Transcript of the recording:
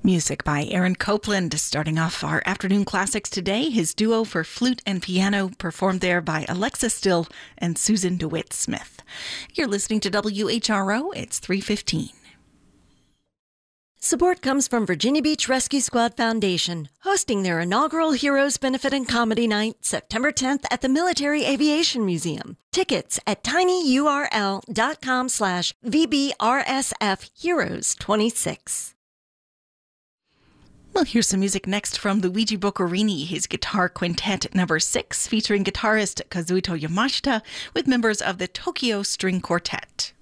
Music by Aaron Copland. Starting off our afternoon classics today, his duo for flute and piano performed there by Alexa Still and Susan DeWitt Smith. You're listening to WHRO. It's 3:15. Support comes from Virginia Beach Rescue Squad Foundation, hosting their inaugural Heroes Benefit and Comedy Night, September 10th at the Military Aviation Museum. Tickets at tinyurl.com/VBRSF-Heroes26. We'll hear some music next from Luigi Boccherini, his guitar quintet number 6, featuring guitarist Kazuto Yamashita with members of the Tokyo String Quartet.